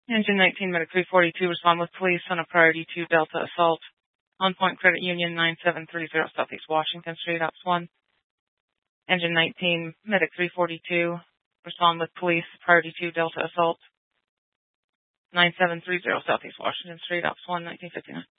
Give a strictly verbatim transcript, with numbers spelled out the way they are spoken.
Engine nineteen, Medic three forty-two, respond with police on a priority two Delta assault. On Point Credit Union nine seven three zero Southeast Washington Street, Ops one. Engine nineteen, Medic three forty-two, respond with police, priority two Delta assault. nine seven three zero Southeast Washington Street, Ops one, nineteen fifty-nine.